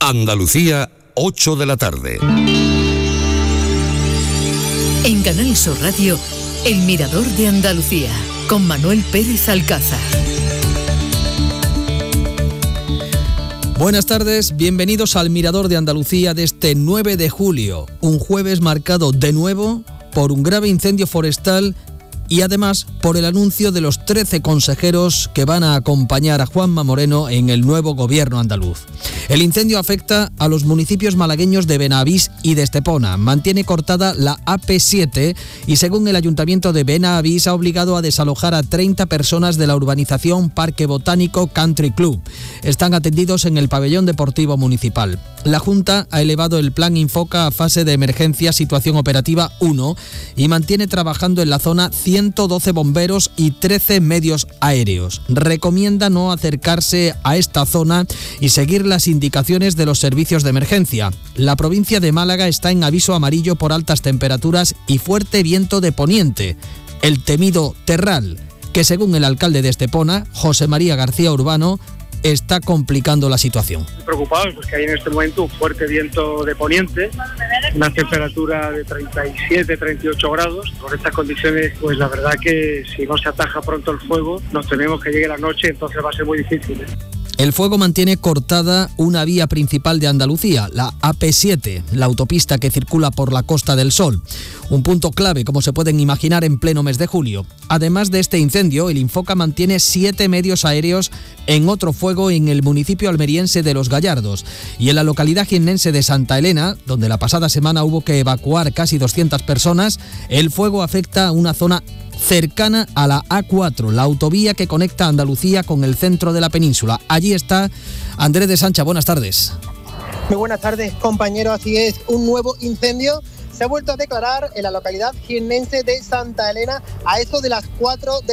Andalucía, 8 de la tarde. En Canal Sur Radio, El Mirador de Andalucía, con Manuel Pérez Alcázar. Buenas tardes, bienvenidos al Mirador de Andalucía de este 9 de julio, un jueves marcado de nuevo por un grave incendio forestal y además por el anuncio de los 13 consejeros que van a acompañar a Juanma Moreno en el nuevo gobierno andaluz. El incendio afecta a los municipios malagueños de Benavís y de Estepona. Mantiene cortada la AP7 y según el Ayuntamiento de Benavís ha obligado a desalojar a 30 personas de la urbanización Parque Botánico Country Club. Están atendidos en el pabellón deportivo municipal. La Junta ha elevado el plan Infoca a fase de emergencia situación operativa 1 y mantiene trabajando en la zona 112 bomberos y 13 medios aéreos. Recomienda no acercarse a esta zona y seguir las indicaciones de los servicios de emergencia. La provincia de Málaga está en aviso amarillo por altas temperaturas y fuerte viento de poniente. El temido terral, que según el alcalde de Estepona, José María García Urbano, está complicando la situación. Preocupados porque hay en este momento un fuerte viento de poniente, una temperatura de 37, 38 grados. Con estas condiciones, pues la verdad que si no se ataja pronto el fuego, nos tememos que llegue la noche, entonces va a ser muy difícil. El fuego mantiene cortada una vía principal de Andalucía, la AP7, la autopista que circula por la Costa del Sol. Un punto clave, como se pueden imaginar, en pleno mes de julio. Además de este incendio, el Infoca mantiene 7 medios aéreos en otro fuego en el municipio almeriense de Los Gallardos. Y en la localidad jiennense de Santa Elena, donde la pasada semana hubo que evacuar casi 200 personas, el fuego afecta a una zona cercana a la A4, la autovía que conecta Andalucía con el centro de la península. Allí está Andrés de Sancha. Buenas tardes. Muy buenas tardes, compañero. Así es, un nuevo incendio se ha vuelto a declarar en la localidad jiennense de Santa Elena a eso de las 4 de